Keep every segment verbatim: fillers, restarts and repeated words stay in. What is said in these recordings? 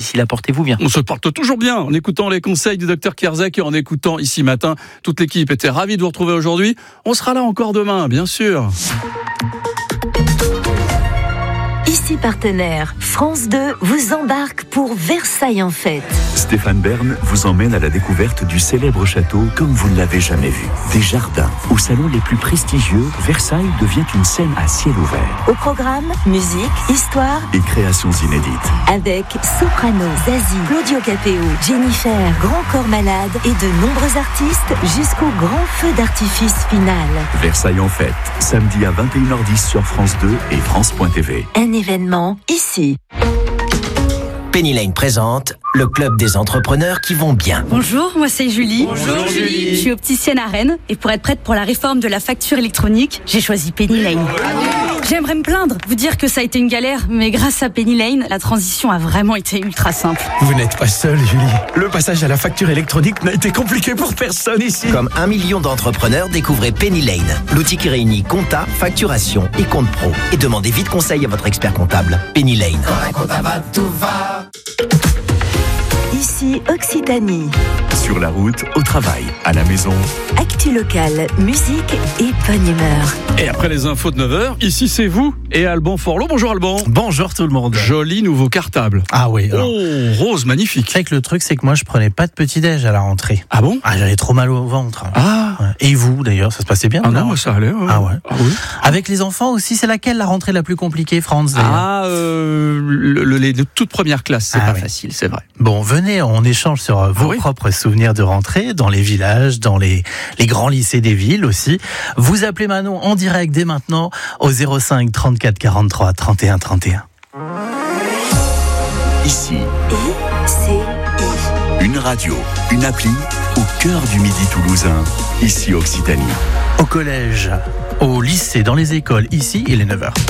d'ici là, portez-vous bien. On se porte toujours bien en écoutant les conseils du docteur Kierzek et en écoutant ici matin. Toute l'équipe était ravie de vous retrouver aujourd'hui. On sera là encore demain, bien sûr. Ici partenaire, France deux vous embarque pour Versailles en fête. Stéphane Bern vous emmène à la découverte du célèbre château comme vous ne l'avez jamais vu. Des jardins, aux salons les plus prestigieux, Versailles devient une scène à ciel ouvert. Au programme, musique, histoire et créations inédites. Avec Soprano, Zazie, Claudio Capéo, Jennifer, Grand Corps Malade et de nombreux artistes jusqu'au grand feu d'artifice final. Versailles en fête, samedi à vingt et une heures dix sur France deux et France point T V. Un événement ici. Penny Lane présente le club des entrepreneurs qui vont bien. Bonjour, moi c'est Julie. Bonjour Julie. Je suis opticienne à Rennes et pour être prête pour la réforme de la facture électronique, j'ai choisi Penny Lane. J'aimerais me plaindre, vous dire que ça a été une galère, mais grâce à Penny Lane, la transition a vraiment été ultra simple. Vous n'êtes pas seule, Julie. Le passage à la facture électronique n'a été compliqué pour personne ici. Comme un million d'entrepreneurs, découvrez Penny Lane, l'outil qui réunit compta, facturation et compte pro. Et demandez vite conseil à votre expert comptable. Penny Lane. Ici Occitanie. Sur la route, au travail, à la maison. Actu locale, musique et bonne humeur. Et après les infos de neuf heures, ici c'est vous et Alban Forlot. Bonjour Alban. Bonjour tout le monde. Joli nouveau cartable. Ah oui. Alors, oh, rose, magnifique. c'est que le truc, c'est que moi, je prenais pas de petit-déj à la rentrée. Ah bon? Ah, j'avais trop mal au ventre. Ah. Ouais. Et vous, d'ailleurs, ça se passait bien? Ah non, moi, ça allait. Ouais. Ah ouais. Ah oui. Avec les enfants aussi, c'est laquelle la rentrée la plus compliquée, Franz? Ah, euh, le, le, les de toutes premières classes, c'est Ah pas oui. facile, c'est vrai. Bon, venez, on échange sur euh, vos Ah oui. propres souvenirs de rentrée, dans les villages, dans les, les grands lycées des villes aussi. Vous appelez Manon en direct dès maintenant au zéro cinq trente-quatre quarante-trois trente et un trente et un. Ici, I C I. une radio, une appli, au cœur du Midi toulousain. Ici Occitanie. Au collège, au lycée, dans les écoles, ici, il est neuf heures.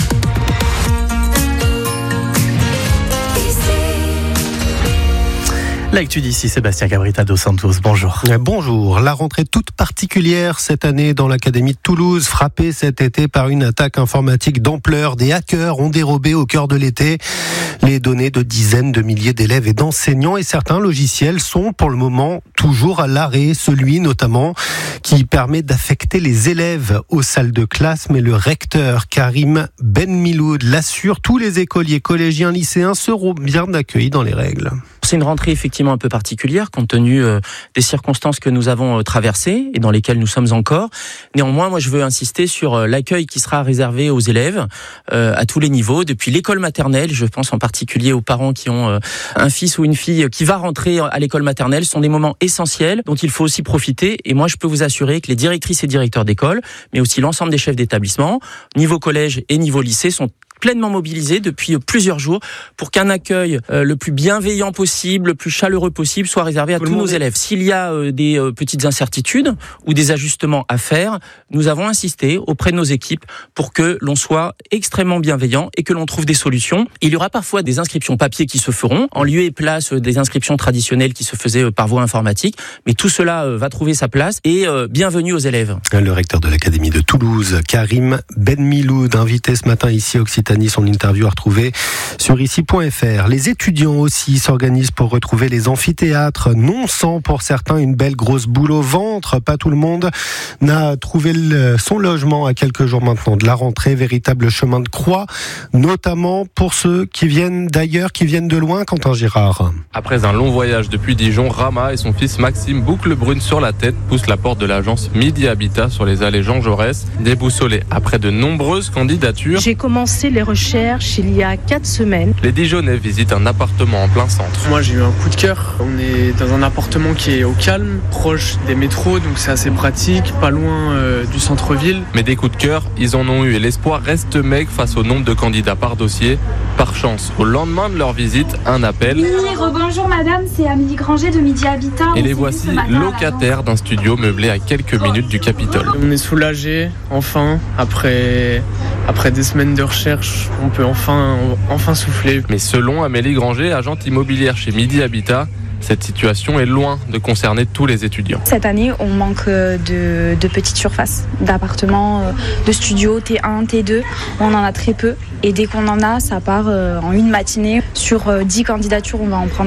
L'actu d'ici, Sébastien Cabrita dos Santos, bonjour. Bonjour. La rentrée toute particulière cette année dans l'Académie de Toulouse, frappée cet été par une attaque informatique d'ampleur. Des hackers ont dérobé au cœur de l'été les données de dizaines de milliers d'élèves et d'enseignants, et certains logiciels sont pour le moment toujours à l'arrêt. Celui notamment qui permet d'affecter les élèves aux salles de classe, mais le recteur Karim Benmiloud l'assure, tous les écoliers, collégiens, lycéens seront bien accueillis dans les règles. C'est une rentrée effectivement un peu particulière compte tenu euh, des circonstances que nous avons euh, traversées et dans lesquelles nous sommes encore. Néanmoins, moi je veux insister sur euh, l'accueil qui sera réservé aux élèves euh, à tous les niveaux, depuis l'école maternelle, je pense en particulier aux parents qui ont euh, un fils ou une fille qui va rentrer à l'école maternelle. Ce sont des moments essentiels dont il faut aussi profiter, et moi je peux vous assurer que les directrices et directeurs d'école, mais aussi l'ensemble des chefs d'établissement, niveau collège et niveau lycée, sont pleinement mobilisés depuis plusieurs jours pour qu'un accueil euh, le plus bienveillant possible, le plus chaleureux possible soit réservé à tous nos élèves. S'il y a euh, des euh, petites incertitudes ou des ajustements à faire, nous avons insisté auprès de nos équipes pour que l'on soit extrêmement bienveillant et que l'on trouve des solutions. Il y aura parfois des inscriptions papier qui se feront en lieu et place des inscriptions traditionnelles qui se faisaient par voie informatique, mais tout cela euh, va trouver sa place, et euh, bienvenue aux élèves. Le recteur de l'Académie de Toulouse, Karim Benmiloud, invité ce matin ici à Occitanie. Son interview à retrouver sur ici point f r. Les étudiants aussi s'organisent pour retrouver les amphithéâtres, non sans pour certains une belle grosse boule au ventre. Pas tout le monde n'a trouvé le, son logement à quelques jours maintenant de la rentrée. Véritable chemin de croix, notamment pour ceux qui viennent d'ailleurs, qui viennent de loin. Quentin Girard. Après un long voyage depuis Dijon, Rama et son fils Maxime, boucle brune sur la tête, poussent la porte de l'agence Midi Habitat sur les allées Jean Jaurès. Déboussolés après de nombreuses candidatures, j'ai commencé les recherches il y a quatre semaines. Les Dijonnais visitent un appartement en plein centre. Moi j'ai eu un coup de cœur. On est dans un appartement qui est au calme, proche des métros, donc c'est assez pratique, pas loin euh, du centre-ville. Mais des coups de cœur, ils en ont eu, et l'espoir reste maigre face au nombre de candidats par dossier. Par chance, au lendemain de leur visite, un appel. Oui, rebonjour madame, c'est Amélie Granger de Midi Habitat. Et les voici locataires d'un studio meublé à quelques minutes du Capitole. On est soulagés, enfin, après, après des semaines de recherche. On peut enfin, enfin souffler. Mais selon Amélie Granger, agente immobilière chez Midi Habitat, cette situation est loin de concerner tous les étudiants. Cette année, on manque de, de petites surfaces, d'appartements, de studios T un, T deux. On en a très peu. Et dès qu'on en a, ça part en une matinée. Sur dix candidatures, on va en prendre